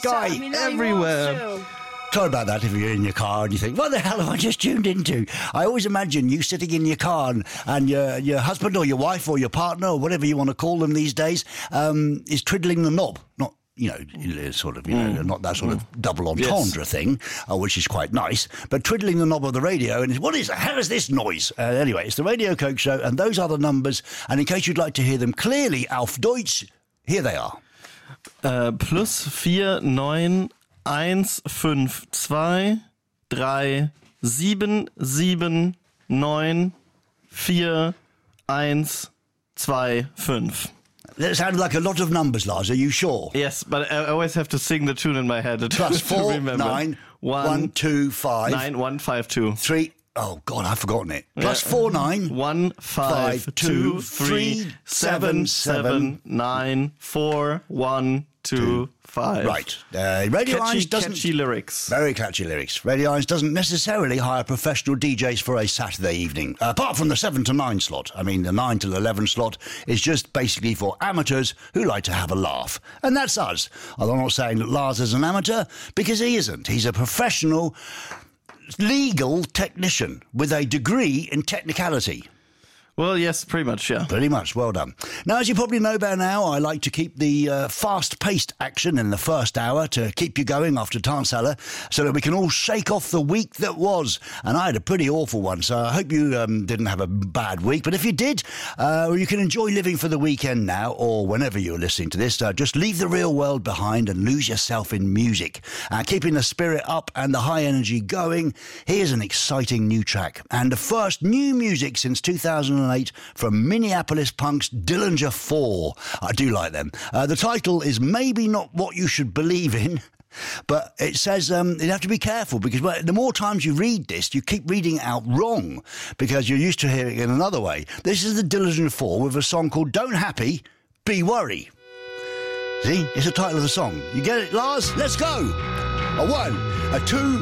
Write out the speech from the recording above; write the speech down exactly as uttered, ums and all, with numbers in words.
Sky Sam, you know you everywhere. want to. Sorry about that if you're in your car and you think, what the hell have I just tuned into? I always imagine you sitting in your car and, and your, your husband or your wife or your partner or whatever you want to call them these days um, is twiddling the knob. Not, you know, sort of, you know, Mm. not that sort Mm. of double entendre Yes. thing, uh, which is quite nice, but twiddling the knob of the radio and what is, how is this noise? Uh, anyway, it's the Radio Coke Show and those are the numbers. And in case you'd like to hear them clearly, auf Deutsch, here they are. Äh, plus vier neun eins fünf zwei drei sieben sieben neun vier eins zwei fünf. That sounded like a lot of numbers, Lars. Are you sure? Yes, but I always have to sing the tune in my head to, Plus to four, remember. nine, one, one, two, five, nine, one, five, two, three. Oh God, I've forgotten it. Plus Yeah. four, nine, one, five, Five, two, two, three, three, seven, seven, seven, nine, four, one, two, five. Right. Uh, Radio Catchy, Irons doesn't. catchy lyrics. Very catchy lyrics. Radio Irons doesn't necessarily hire professional D Js for a Saturday evening, uh, apart from the seven to nine slot. I mean, the nine to eleven slot is just basically for amateurs who like to have a laugh. And that's us. Although I'm not saying that Lars is an amateur, because he isn't. He's a professional legal technician with a degree in technicality. Well, yes, pretty much, yeah. Pretty much. Well done. Now, as you probably know by now, I like to keep the uh, fast-paced action in the first hour to keep you going after Tansala so that we can all shake off the week that was. And I had a pretty awful one, so I hope you um, didn't have a bad week. But if you did, uh, you can enjoy living for the weekend now, or whenever you're listening to this. Uh, just leave the real world behind and lose yourself in music. Uh, keeping the spirit up and the high energy going, here's an exciting new track. And the first new music since two thousand eight from Minneapolis punks Dillinger four. I do like them. Uh, the title is Maybe Not What You Should Believe In, but it says um, you have to be careful because well, the more times you read this, you keep reading it out wrong because you're used to hearing it in another way. This is the Dillinger four with a song called Don't Happy, Be Worry. See, it's the title of the song. You get it, Lars? Let's go. A one, a two,